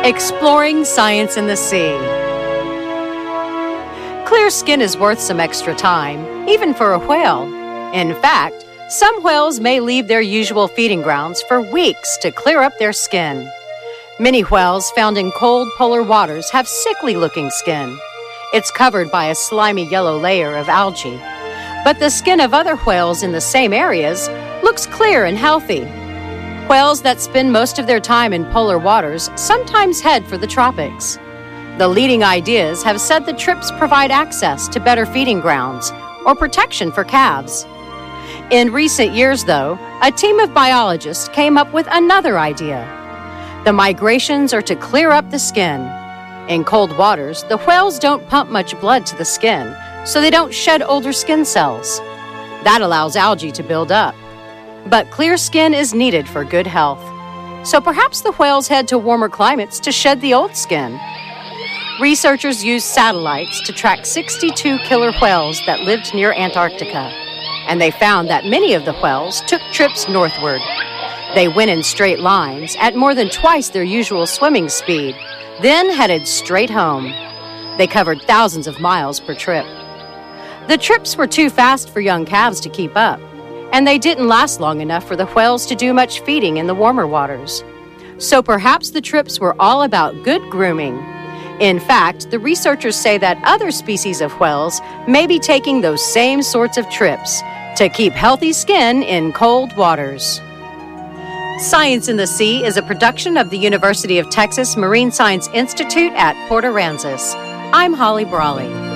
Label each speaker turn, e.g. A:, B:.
A: Exploring science in the sea. Clear skin is worth some extra time, even for a whale. In fact, some whales may leave their usual feeding grounds for weeks to clear up their skin. Many whales found in cold polar waters have sickly-looking skin. It's covered by a slimy yellow layer of algae. But the skin of other whales in the same areas looks clear and healthy. Whales that spend most of their time in polar waters sometimes head for the tropics. The leading ideas have said the trips provide access to better feeding grounds or protection for calves. In recent years, though, a team of biologists came up with another idea. The migrations are to clear up the skin. In cold waters, the whales don't pump much blood to the skin, so they don't shed older skin cells. That allows algae to build up. But clear skin is needed for good health. So perhaps the whales head to warmer climates to shed the old skin. Researchers used satellites to track 62 killer whales that lived near Antarctica, and they found that many of the whales took trips northward. They went in straight lines at more than twice their usual swimming speed, then headed straight home. They covered thousands of miles per trip. The trips were too fast for young calves to keep up, and they didn't last long enough for the whales to do much feeding in the warmer waters. So perhaps the trips were all about good grooming. In fact, the researchers say that other species of whales may be taking those same sorts of trips to keep healthy skin in cold waters. Science in the Sea is a production of the University of Texas Marine Science Institute at Port Aransas. I'm Holly Brawley.